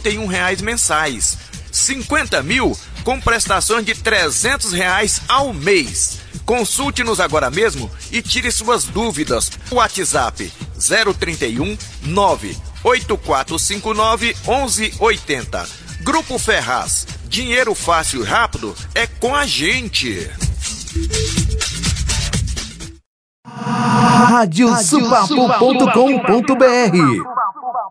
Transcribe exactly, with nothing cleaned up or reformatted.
oitenta e um reais mensais. cinquenta mil com prestações de trezentos reais ao mês. Consulte-nos agora mesmo e tire suas dúvidas. WhatsApp zero trinta e um, nove oito quatro cinco nove, onze oitenta. Grupo Ferraz. Dinheiro fácil e rápido é com a gente. Rádio Supapo ponto com ponto br